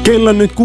Kell on nüüd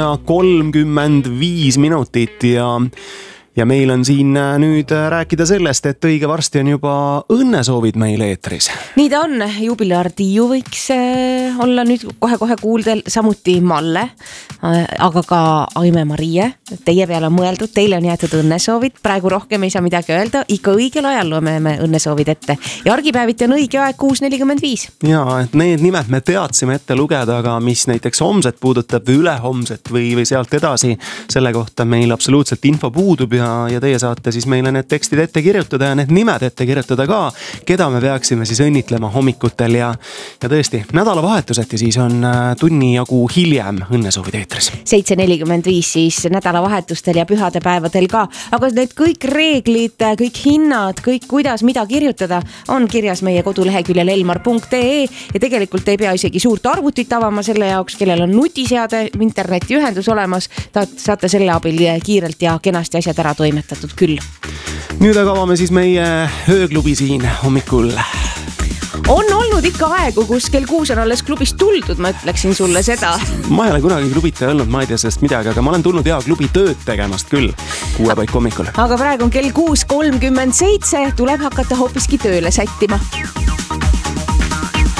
6:35 ja meil on siin nüüd rääkida sellest, et õige varsti on juba õnnesoovid meil eetris. Nii ta on, jubilaar Tiiu võiks olla nüüd kohe-kohe kuuldel, samuti Malle, aga ka Aime-Marie. Teie peale on mõeldud, teile on jäetud õnnesoovid, praegu rohkem ei saa midagi öelda, ikka õigel ajal loeme me õnnesoovid ette. Ja argipäeviti on õige aeg 6:45. Jaa, et need nimed me teadsime ette lugeda, aga mis näiteks homset puudutab või ülehomset või sealt edasi, selle kohta meil absoluutselt info puudub ja teie saate siis meile need tekstid ette kirjutada ja need nimed ette kirjutada ka, keda me peaksime siis õnnitlema hommikutel ja tõesti, nädalavahetuseti siis on tunni jagu hiljem õnnesoovid eetris. 7:45 siis nädalavahetustel ja pühadepäevadel ka, aga need kõik reeglid, kõik hinnad, kõik kuidas, mida kirjutada, on kirjas meie koduleheküljel elmar.ee ja tegelikult ei pea isegi suurt arvutit avama selle jaoks, kellel on nutiseade, internetiühendus olemas, saate selle abil kiirelt ja kenasti asjad ära toimetatud küll. Nüüd aga avame siis meie ööklubi siin hommikul. On olnud ikka aegu, kus kell 6 on alles klubist tuldud, ma ütleksin sulle seda. Ma ei ole kunagi klubita öelnud, ma ei tea sellest midagi, aga ma olen tulnud hea klubi tööd tegemast küll 6 paik hommikul. Aga praegu on kell 6:37, tuleb hakata hoopiski tööle sättima.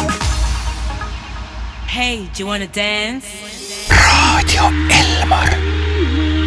Hey, do you wanna dance? Radio Elmar.